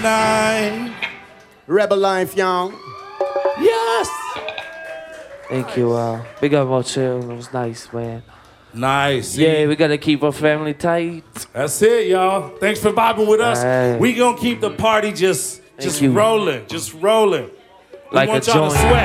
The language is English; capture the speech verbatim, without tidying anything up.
night. Rebel life, y'all. Yes. Thank you. Uh, big up Motel. It was nice, man. Nice. Yeah, we gotta keep our family tight. That's it, y'all. Thanks for vibing with us. Right. We gonna keep the party just, just you. rolling, just rolling. We Like want a y'all to joint. sweat.